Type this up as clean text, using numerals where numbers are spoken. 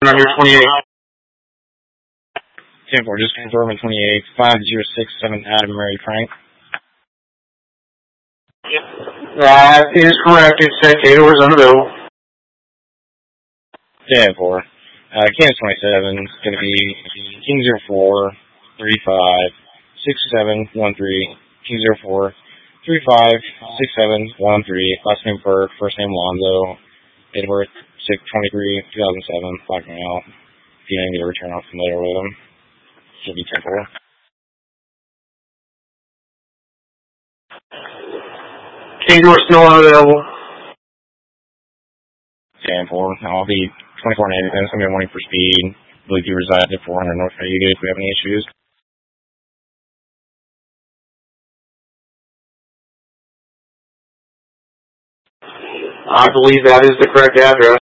Under 28. 10-4, just confirming 28. 5067 Adam Mary Frank. That is correct. It's set. Taylor is unavailable. 10-4. Kansas 27 is going to be King 04 35 67 13. King 04 35 67 13. Last name Burke, first name Lonzo. Date of birth 6/23/2007. Black male. If you didn't get a return, I'm familiar with him. Should be 10-4. King is still unavailable. 10-4. I'll be 24-9. I'm going to be wanting for speed. I believe he resides at 400 North Cayuga if we have any issues. I believe that is the correct address.